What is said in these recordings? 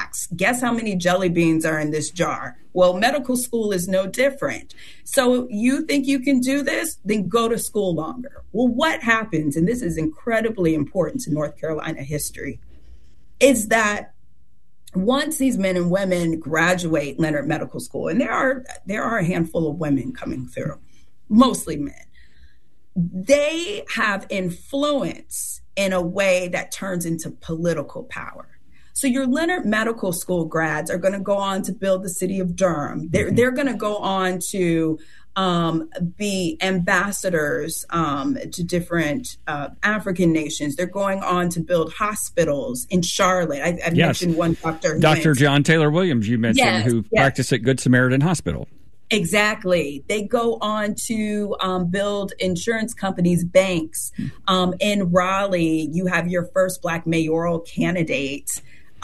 box. Guess how many jelly beans are in this jar? Well, medical school is no different. So you think you can do this? Then go to school longer. Well, what happens, and this is incredibly important to North Carolina history, is that once these men and women graduate Leonard Medical School, and there are a handful of women coming through, mostly men, they have influence in a way that turns into political power. So your Leonard Medical School grads are going to go on to build the city of Durham. They're going to go on to be ambassadors to different African nations. They're going on to build hospitals in Charlotte. I've mentioned one doctor. Dr. John Taylor Williams, you mentioned, who practiced at Good Samaritan Hospital. Exactly. They go on to build insurance companies, banks. In Raleigh, you have your first Black mayoral candidate,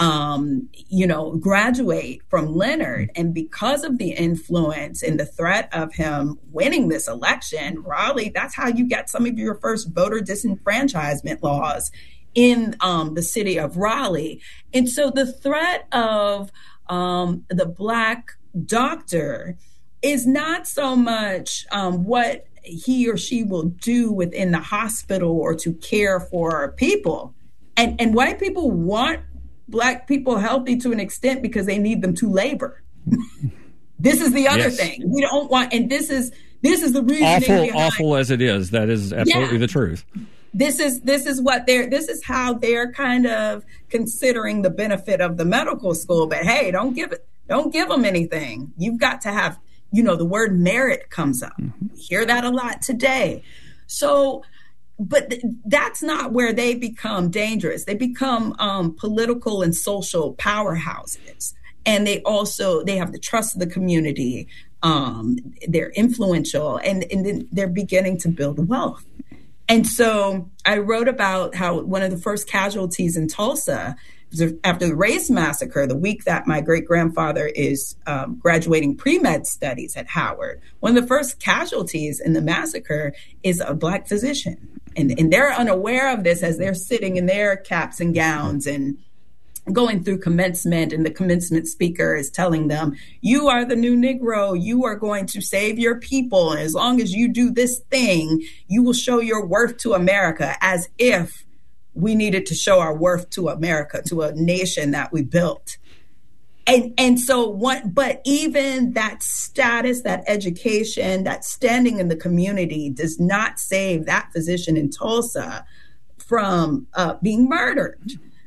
graduate from Leonard. And because of the influence and the threat of him winning this election, Raleigh, that's how you get some of your first voter disenfranchisement laws in the city of Raleigh. And so the threat of the Black doctor is not so much what he or she will do within the hospital or to care for people. And white people want Black people healthy to an extent because they need them to labor. This is the other thing. We don't want, and this is the reason. Awful as it is, that is absolutely the truth. This is how they're kind of considering the benefit of the medical school. But hey, don't give them anything. You've got to have, the word merit comes up. Mm-hmm. We hear that a lot today. So, but that's not where they become dangerous. They become political and social powerhouses. And they have the trust of the community. They're influential, and then they're beginning to build wealth. And so I wrote about how one of the first casualties in Tulsa after the race massacre, the week that my great-grandfather is graduating pre-med studies at Howard, one of the first casualties in the massacre is a Black physician. And they're unaware of this as they're sitting in their caps and gowns and going through commencement, and the commencement speaker is telling them, you are the new Negro, you are going to save your people, and as long as you do this thing, you will show your worth to America, as if we needed to show our worth to America, to a nation that we built. And so but even that status, that education, that standing in the community does not save that physician in Tulsa from being murdered.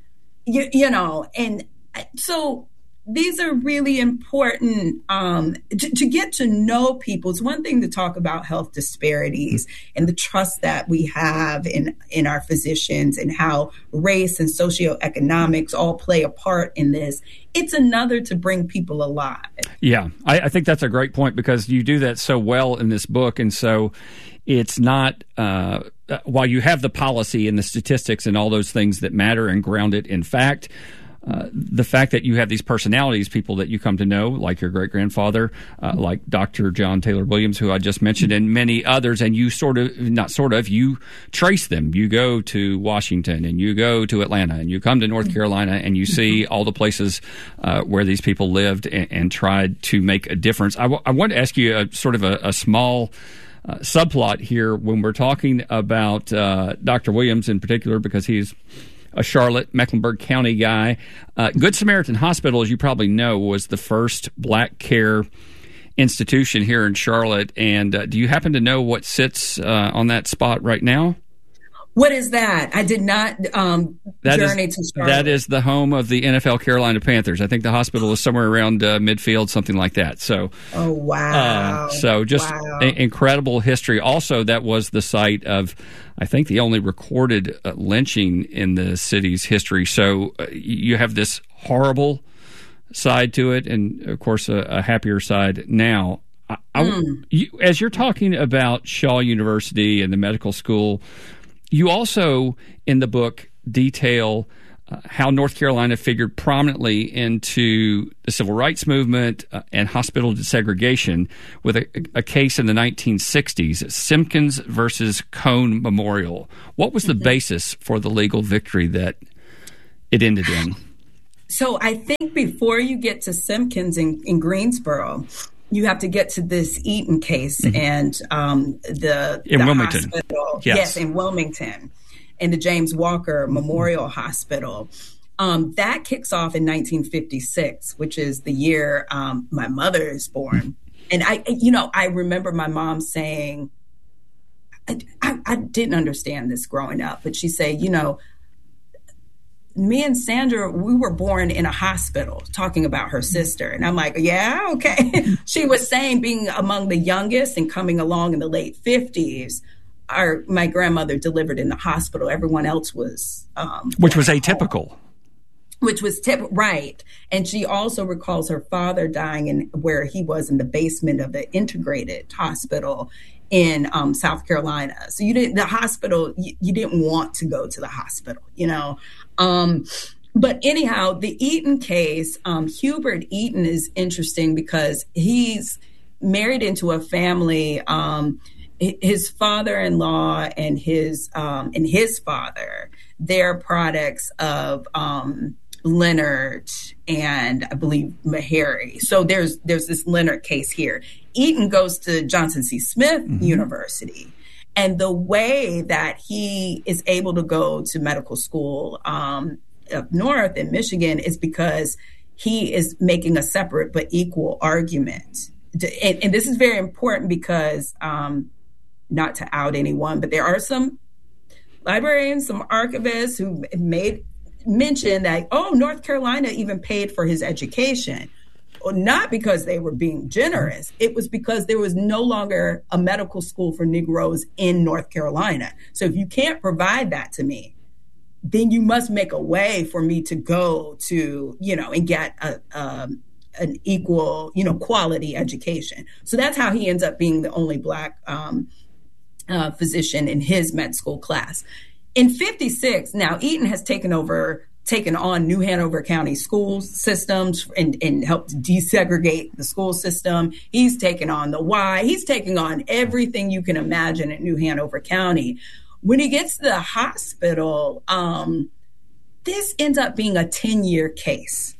And so these are really important to get to know people. It's one thing to talk about health disparities and the trust that we have in our physicians and how race and socioeconomics all play a part in this. It's another to bring people alive. Yeah, I think that's a great point, because you do that so well in this book. And so it's not, while you have the policy and the statistics and all those things that matter and ground it in fact, the fact that you have these personalities, people that you come to know, like your great-grandfather, like Dr. John Taylor Williams, who I just mentioned, and many others, and you you trace them. You go to Washington, and you go to Atlanta, and you come to North Carolina, and you see all the places where these people lived and tried to make a difference. I want to ask you a small subplot here when we're talking about Dr. Williams in particular, because he's a Charlotte, Mecklenburg County guy. Good Samaritan Hospital, as you probably know, was the first Black care institution here in Charlotte. And do you happen to know what sits on that spot right now? What is that? I did not journey to Charlotte. That is the home of the NFL Carolina Panthers. I think the hospital is somewhere around midfield, something like that. So, oh, wow. Incredible history. Also, that was the site of, I think, the only recorded lynching in the city's history. So you have this horrible side to it, and, of course, a happier side now. As you're talking about Shaw University and the medical school, you also, in the book, detail how North Carolina figured prominently into the civil rights movement and hospital desegregation with a case in the 1960s, Simpkins versus Cone Memorial. What was the basis for the legal victory that it ended in? So I think before you get to Simpkins in Greensboro, you have to get to this Eaton case and the Wilmington. Hospital. Yes, in Wilmington, and the James Walker Memorial Hospital. That kicks off in 1956, which is the year my mother is born. And I remember my mom saying, I didn't understand this growing up, but she'd say, me and Sandra, we were born in a hospital, talking about her sister. And I'm like, yeah, okay. She was saying being among the youngest and coming along in the late 50s, my grandmother delivered in the hospital. Everyone else was... which was atypical. Which was right. And she also recalls her father dying where he was in the basement of the integrated hospital in South Carolina. So you didn't want to go to the hospital, But anyhow, the Eaton case, Hubert Eaton is interesting because he's married into a family. His father-in-law and his father, they're products of Leonard and I believe Meharry. So there's this Leonard case here. Eaton goes to Johnson C. Smith University. And the way that he is able to go to medical school up north in Michigan is because he is making a separate but equal argument. And this is very important because, not to out anyone, but there are some librarians, some archivists who mentioned that, North Carolina even paid for his education. Not because they were being generous. It was because there was no longer a medical school for Negroes in North Carolina. So if you can't provide that to me, then you must make a way for me to go to, and get an equal, quality education. So that's how he ends up being the only Black physician in his med school class. In 56, now Eaton has taken on New Hanover County school systems and helped desegregate the school system. He's taken on the Y. He's taking on everything you can imagine at New Hanover County. When he gets to the hospital, this ends up being a 10-year case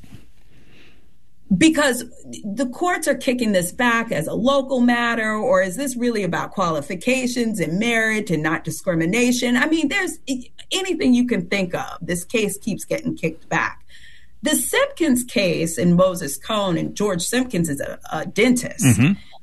because the courts are kicking this back as a local matter, or is this really about qualifications and merit and not discrimination? I mean, there's anything you can think of. This case keeps getting kicked back. The Simpkins case in Moses Cone, and George Simpkins is a dentist,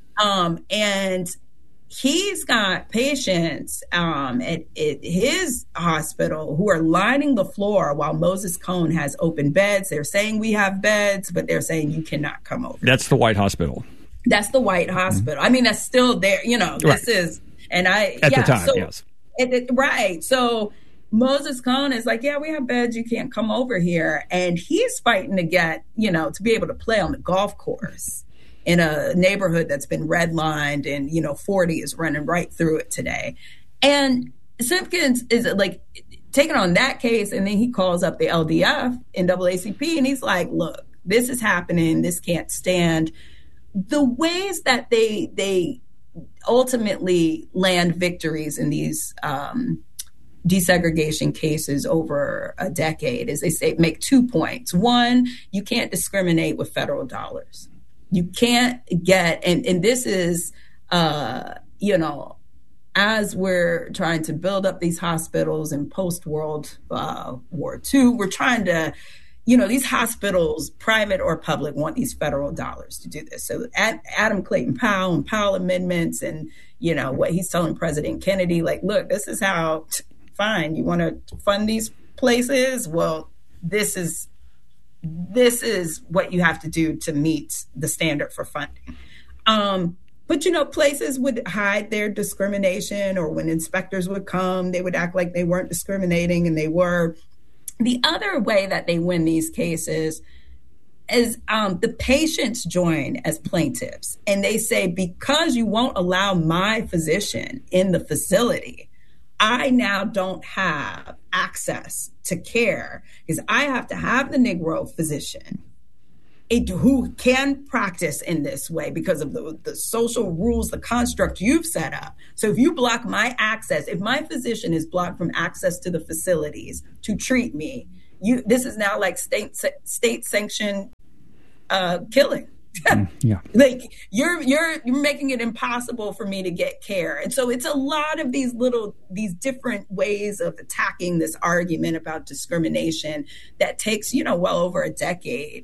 and he's got patients at his hospital who are lining the floor while Moses Cone has open beds. They're saying we have beds, but they're saying you cannot come over. That's the White Hospital. That's the White Hospital. I mean, that's still there. This is, and at the time, yes. Right. So Moses Cone is like, yeah, we have beds. You can't come over here. And he's fighting to get, to be able to play on the golf course in a neighborhood that's been redlined and, 40 is running right through it today. And Simpkins is like taking on that case. And then he calls up the LDF, NAACP, and he's like, look, this is happening. This can't stand. The ways that they ultimately land victories in these desegregation cases over a decade is they make 2 points. One, you can't discriminate with federal dollars. You can't get, and this is, as we're trying to build up these hospitals in post-World War II, we're trying to, these hospitals, private or public, want these federal dollars to do this. So Adam Clayton Powell and Powell amendments and, what he's telling President Kennedy, like, look, this is how, fine, you want to fund these places? Well, this is what you have to do to meet the standard for funding. But, places would hide their discrimination, or when inspectors would come, they would act like they weren't discriminating, and they were. The other way that they win these cases is the patients join as plaintiffs, and they say, because you won't allow my physician in the facility, I now don't have access to care because I have to have the Negro physician who can practice in this way because of the social rules, the construct you've set up. So if you block my access, if my physician is blocked from access to the facilities to treat me, this is now like state sanctioned killing. Yeah. Like you're making it impossible for me to get care. And so it's a lot of these different ways of attacking this argument about discrimination that takes, well over a decade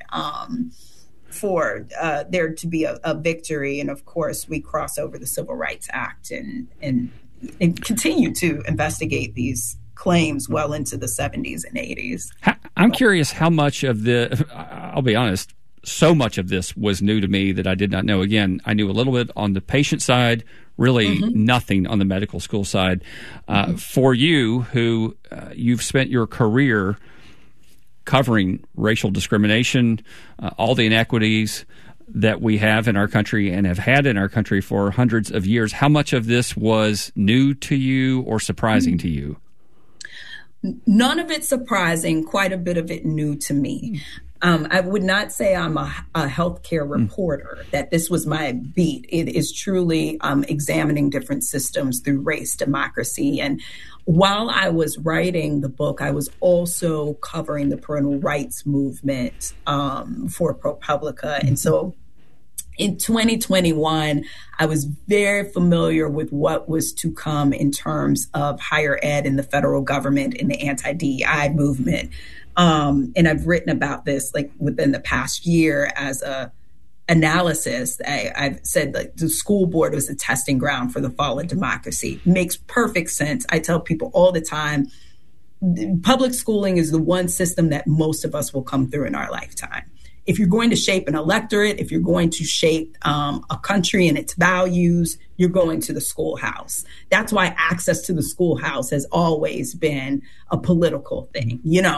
for there to be a victory. And of course, we cross over the Civil Rights Act and continue to investigate these claims well into the 70s and 80s. I'm curious how much of I'll be honest, so much of this was new to me that I did not know. Again, I knew a little bit on the patient side, really nothing on the medical school side. For you, who you've spent your career covering racial discrimination, all the inequities that we have in our country and have had in our country for hundreds of years, how much of this was new to you or surprising to you? None of it surprising, quite a bit of it new to me. I would not say I'm a healthcare reporter, that this was my beat. It is truly examining different systems through race, democracy. And while I was writing the book, I was also covering the parental rights movement for ProPublica. And so in 2021, I was very familiar with what was to come in terms of higher ed in the federal government and the anti-DEI movement. And I've written about this like within the past year as a analysis. I've said like the school board was a testing ground for the fall of democracy. Makes perfect sense. I tell people all the time, public schooling is the one system that most of us will come through in our lifetime. If you're going to shape an electorate, if you're going to shape a country and its values, you're going to the schoolhouse. That's why access to the schoolhouse has always been a political thing,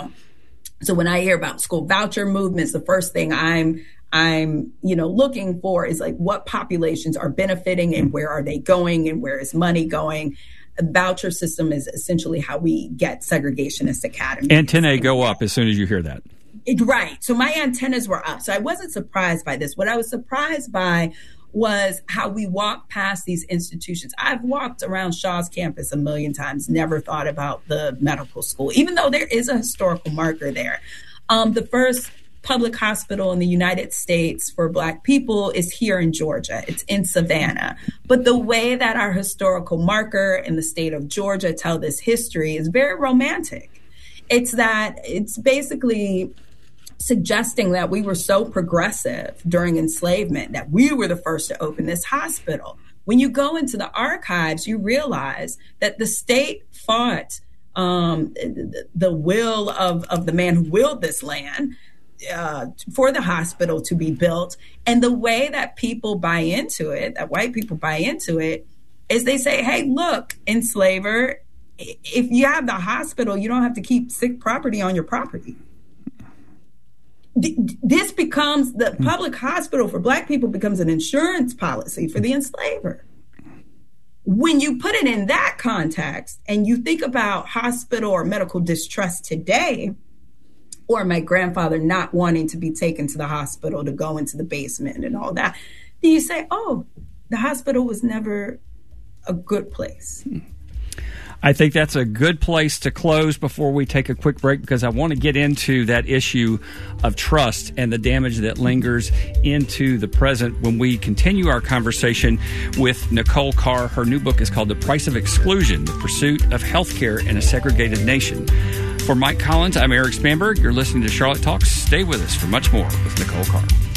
So when I hear about school voucher movements, the first thing I'm looking for is like what populations are benefiting and where are they going and where is money going. A voucher system is essentially how we get segregationist academies. Antennae go up as soon as you hear that. Right. So my antennas were up. So I wasn't surprised by this. What I was surprised by was how we walk past these institutions. I've walked around Shaw's campus a million times, never thought about the medical school, even though there is a historical marker there. The first public hospital in the United States for Black people is here in Georgia. It's in Savannah. But the way that our historical marker in the state of Georgia tell this history is very romantic. It's basically suggesting that we were so progressive during enslavement that we were the first to open this hospital. When you go into the archives, you realize that the state fought the will of the man who willed this land for the hospital to be built. And the way that people buy into it, that white people buy into it, is they say, hey, look, enslaver, if you have the hospital, you don't have to keep sick property on your property. This becomes the public hospital for Black people becomes an insurance policy for the enslaver. When you put it in that context and you think about hospital or medical distrust today, or my grandfather not wanting to be taken to the hospital to go into the basement and all that, then you say, oh, the hospital was never a good place. I think that's a good place to close before we take a quick break, because I want to get into that issue of trust and the damage that lingers into the present when we continue our conversation with Nicole Carr. Her new book is called The Price of Exclusion, The Pursuit of Healthcare in a Segregated Nation. For Mike Collins, I'm Eric Spanberg. You're listening to Charlotte Talks. Stay with us for much more with Nicole Carr.